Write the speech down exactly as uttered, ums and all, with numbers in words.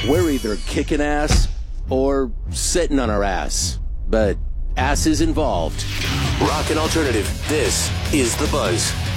We're either kicking ass or sitting on our ass, but ass is involved. Rock and alternative, this is The Buzz.